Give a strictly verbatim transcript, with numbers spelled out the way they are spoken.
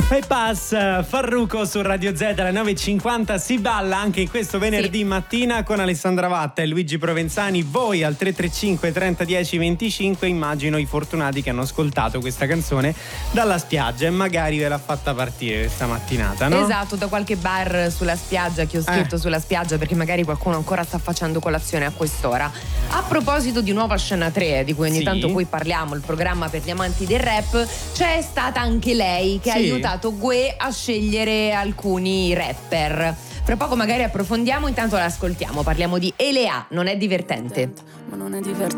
E pass Farruko su Radio Z alle nove e cinquanta. Si balla anche questo venerdì sì. mattina con Alessandra Vatta e Luigi Provenzani. Voi al tre tre cinque trenta dieci venticinque, immagino i fortunati che hanno ascoltato questa canzone dalla spiaggia e magari ve l'ha fatta partire questa mattinata, no? Esatto, da qualche bar sulla spiaggia, chioschetto eh. sulla spiaggia, perché magari qualcuno ancora sta facendo colazione a quest'ora. A proposito di Nuova Scena tre, di cui ogni sì. tanto poi parliamo, il programma per gli amanti del rap, c'è stata anche lei che sì. ha aiutato Gue a scegliere alcuni rapper. Fra poco magari approfondiamo, intanto l'ascoltiamo. Parliamo di Elea, non è divertente. Ma non è divertente.